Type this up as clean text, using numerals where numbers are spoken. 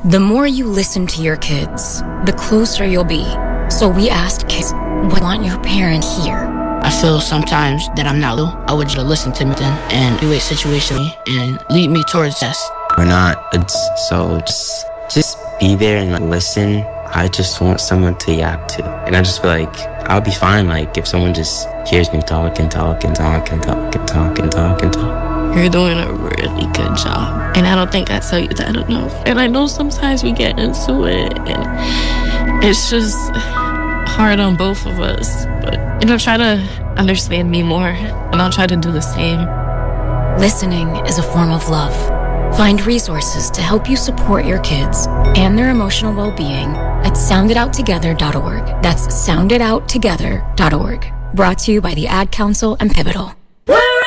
The more you listen to your kids, the closer you'll be. So we asked kids, what do you want your parent to hear? I feel sometimes that I'm not little. I would just listen to me then and evaluate situationally and lead me towards test. We're not, so just be there and listen. I just want someone to yap to. And I just feel like I'll be fine, like, if someone just hears me talk and talk and talk and talk and talk and talk and talk. You're doing a really good job. And I don't think I tell you that enough. And I know sometimes we get into it and it's just hard on both of us. But, try to understand me more and I'll try to do the same. Listening is a form of love. Find resources to help you support your kids and their emotional well-being at soundidouttogether.org. That's soundidouttogether.org. Brought to you by the Ad Council and Pivotal.